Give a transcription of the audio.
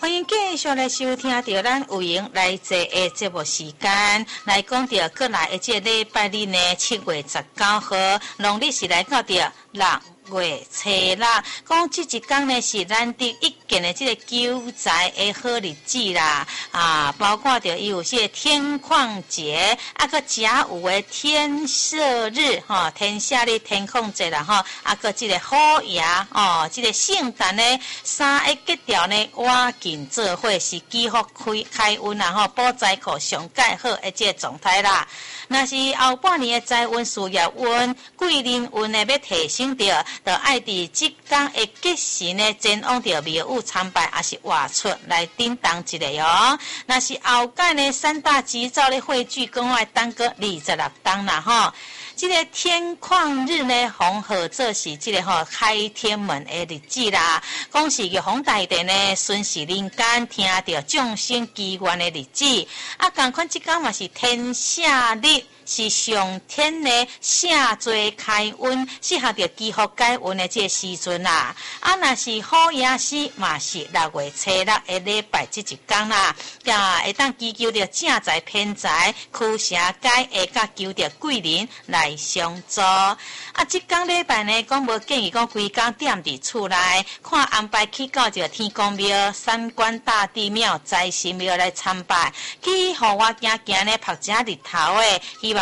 欢迎继续来收听到咱有闲来坐的节目时间，来讲到过来的这礼拜日呢，7月19号，农历是来到着6月初六，讲这一天呢是咱第一件的这个求财的好日子啦，包括着有些天旷节，个甲午的天赦日，天赦日、天旷节啦，个这个好爷，这个圣诞呢3个节条呢，赶紧做伙是祈福开运啦，保财库上盖好的这个状态啦。若是后半年的财运、事业运、贵人运呢要提升着，就爱伫即天的吉时呢，前往着庙宇参拜，也是外出来叮当一个哦。若是后届呢3大吉兆的汇聚，讲爱等个26天啦这个天旷日呢，红号做是这个开天门的日子啦。讲是玉皇大帝呢顺时人间，听到众生祈愿的日子。同款这天嘛是天赦日。是上天呢下罪开运，适合着祈福改运的这个时阵啦。若是好夜时嘛是6月初六的礼拜这一天啦，会当祈求着正财偏财，驱邪解厄，甲求着贵人来相助。这天礼拜呢，讲无建议讲规天踮伫厝内，看安排去到着天公庙、三官大帝庙、财神庙来参拜，去互我行行呢，晒一日头的。